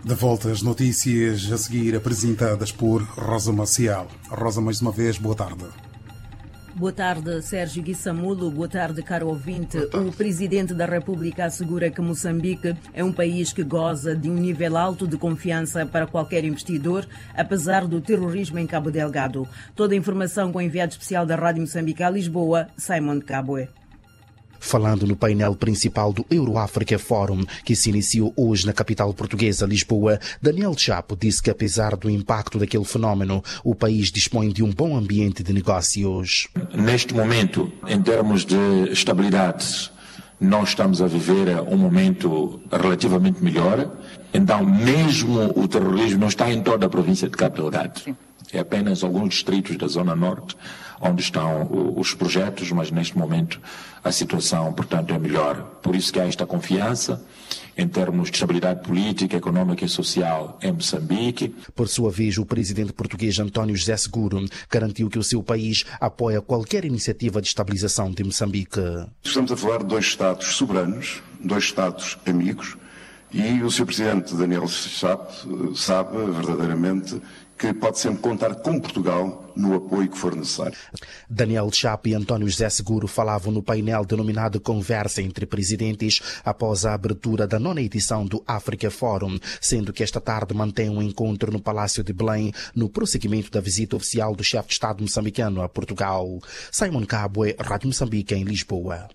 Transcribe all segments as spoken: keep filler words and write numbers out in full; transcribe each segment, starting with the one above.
De volta às notícias a seguir apresentadas por Rosa Maciel. Rosa, mais uma vez, boa tarde. Boa tarde, Sérgio Guissamulo. Boa tarde, caro ouvinte. O Presidente da República assegura que Moçambique é um país que goza de um nível alto de confiança para qualquer investidor, apesar do terrorismo em Cabo Delgado. Toda a informação com o enviado especial da Rádio Moçambique a Lisboa, Simon Cabue. Falando no painel principal do Euro-África Forum, que se iniciou hoje na capital portuguesa, Lisboa, Daniel Chapo disse que, apesar do impacto daquele fenómeno, o país dispõe de um bom ambiente de negócios. Neste momento, em termos de estabilidade, nós estamos a viver um momento relativamente melhor. Então, mesmo o terrorismo não está em toda a província de Cabo Delgado. É apenas alguns distritos da Zona Norte onde estão os projetos, mas neste momento a situação, portanto, é melhor. Por isso que há esta confiança em termos de estabilidade política, económica e social em Moçambique. Por sua vez, o presidente português António José Seguro garantiu que o seu país apoia qualquer iniciativa de estabilização de Moçambique. Estamos a falar de dois Estados soberanos, dois Estados amigos, e o senhor presidente Daniel Chapo sabe verdadeiramente que pode sempre contar com Portugal no apoio que for necessário. Daniel Chapo e António José Seguro falavam no painel denominado Conversa entre Presidentes após a abertura da nona edição do Africa Forum, sendo que esta tarde mantém um encontro no Palácio de Belém no prosseguimento da visita oficial do chefe de Estado moçambicano a Portugal. Simon Cabue, Rádio Moçambique, em Lisboa.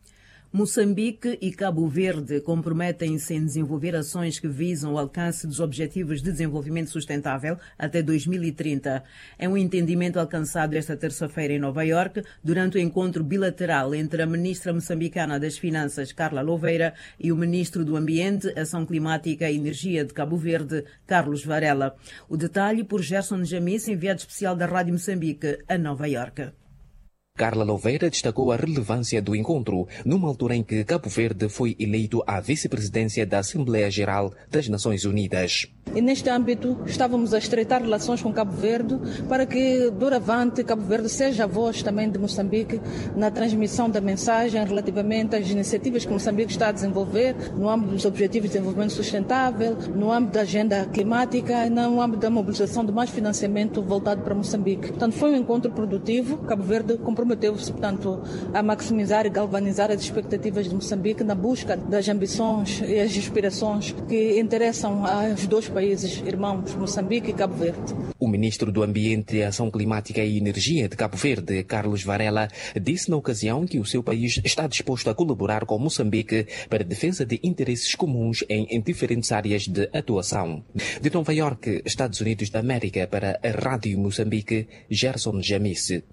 Moçambique e Cabo Verde comprometem-se em desenvolver ações que visam o alcance dos Objetivos de Desenvolvimento Sustentável até dois mil e trinta. É um entendimento alcançado esta terça-feira em Nova Iorque durante o encontro bilateral entre a ministra moçambicana das Finanças, Carla Louveira, e o ministro do Ambiente, Ação Climática e Energia de Cabo Verde, Carlos Varela. O detalhe por Gerson Jamis, enviado especial da Rádio Moçambique a Nova Iorque. Carla Louveira destacou a relevância do encontro, numa altura em que Cabo Verde foi eleito à vice-presidência da Assembleia Geral das Nações Unidas. E neste âmbito estávamos a estreitar relações com Cabo Verde para que, doravante, Cabo Verde seja a voz também de Moçambique na transmissão da mensagem relativamente às iniciativas que Moçambique está a desenvolver no âmbito dos Objetivos de Desenvolvimento Sustentável, no âmbito da agenda climática e no âmbito da mobilização de mais financiamento voltado para Moçambique. Portanto, foi um encontro produtivo. Cabo Verde comprometeu-se, portanto, a maximizar e galvanizar as expectativas de Moçambique na busca das ambições e as inspirações que interessam aos dois países irmãos, Moçambique e Cabo Verde. O ministro do Ambiente, Ação Climática e Energia de Cabo Verde, Carlos Varela, disse na ocasião que o seu país está disposto a colaborar com Moçambique para a defesa de interesses comuns em, em diferentes áreas de atuação. De Nova Iorque, Estados Unidos da América, para a Rádio Moçambique, Gerson Jamis.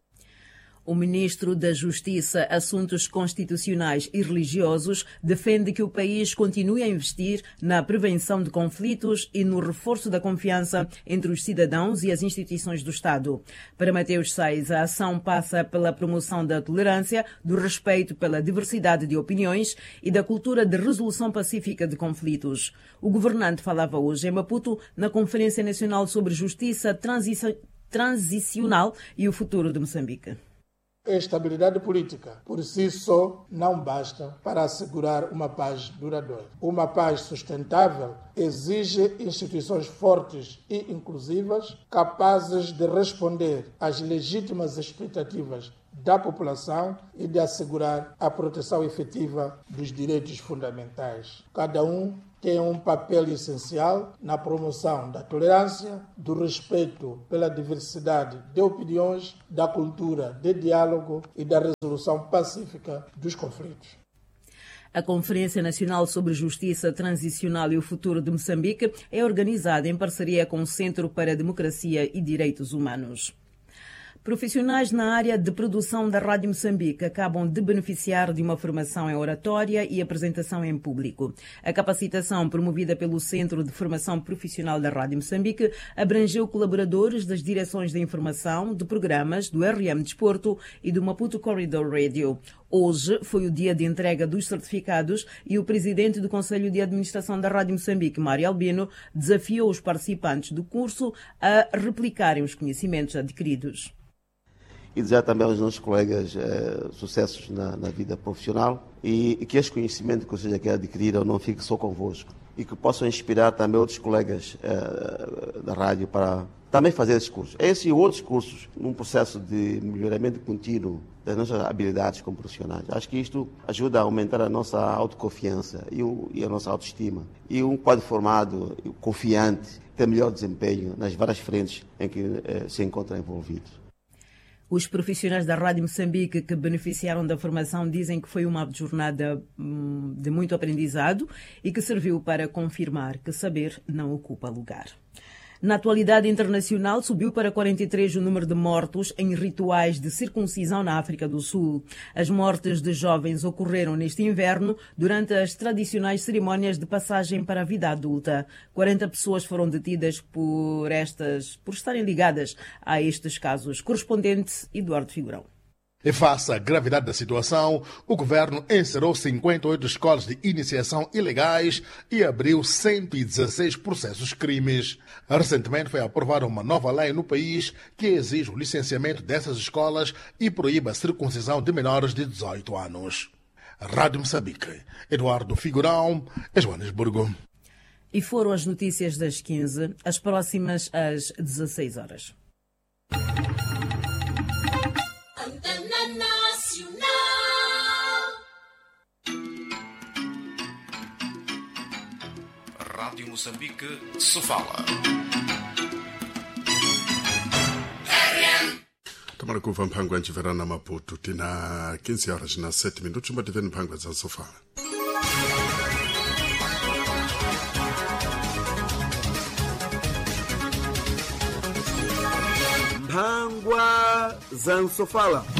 O ministro da Justiça, Assuntos Constitucionais e Religiosos defende que o país continue a investir na prevenção de conflitos e no reforço da confiança entre os cidadãos e as instituições do Estado. Para Mateus Sais, a ação passa pela promoção da tolerância, do respeito pela diversidade de opiniões e da cultura de resolução pacífica de conflitos. O governante falava hoje em Maputo na Conferência Nacional sobre Justiça Transi- Transicional e o Futuro de Moçambique. A estabilidade política, por si só, não basta para assegurar uma paz duradoura. Uma paz sustentável exige instituições fortes e inclusivas, capazes de responder às legítimas expectativas da população e de assegurar a proteção efetiva dos direitos fundamentais. Cada um tem um papel essencial na promoção da tolerância, do respeito pela diversidade de opiniões, da cultura de diálogo e da resolução pacífica dos conflitos. A Conferência Nacional sobre Justiça Transicional e o Futuro de Moçambique é organizada em parceria com o Centro para a Democracia e Direitos Humanos. Profissionais na área de produção da Rádio Moçambique acabam de beneficiar de uma formação em oratória e apresentação em público. A capacitação promovida pelo Centro de Formação Profissional da Rádio Moçambique abrangeu colaboradores das direções de informação, de programas do R M Desporto e do Maputo Corridor Radio. Hoje foi o dia de entrega dos certificados e o presidente do Conselho de Administração da Rádio Moçambique, Mário Albino, desafiou os participantes do curso a replicarem os conhecimentos adquiridos. E desejar também aos nossos colegas eh, sucessos na, na vida profissional e, e que este conhecimento que vocês aqui adquiriram não fique só convosco e que possam inspirar também outros colegas uh, da rádio para também fazer esses cursos. Esses e outros cursos, num processo de melhoramento contínuo das nossas habilidades como profissionais. Acho que isto ajuda a aumentar a nossa autoconfiança e, o, e a nossa autoestima. E um quadro formado, confiante, tem melhor desempenho nas várias frentes em que eh, se encontram envolvidos. Os profissionais da Rádio Moçambique que beneficiaram da formação dizem que foi uma jornada hum, de muito aprendizado e que serviu para confirmar que saber não ocupa lugar. Na atualidade internacional, subiu para quarenta e três o número de mortos em rituais de circuncisão na África do Sul. As mortes de jovens ocorreram neste inverno durante as tradicionais cerimónias de passagem para a vida adulta. quarenta pessoas foram detidas por estas, por estarem ligadas a estes casos. Correspondente Eduardo Figurão. E face à gravidade da situação, o governo encerrou cinquenta e oito escolas de iniciação ilegais e abriu cento e dezesseis processos crimes. Recentemente foi aprovada uma nova lei no país que exige o licenciamento dessas escolas e proíbe a circuncisão de menores de dezoito anos. Rádio Moçambique, Eduardo Figurão, Joanesburgo. E foram as notícias das quinze, as próximas às dezesseis horas. Rádio Moçambique se fala. Tomara kuva mpango ya njiverana Maputo tina quinze horas na sete minutos chumba tiveni mpango za sofala. Mpangwa za Sofala.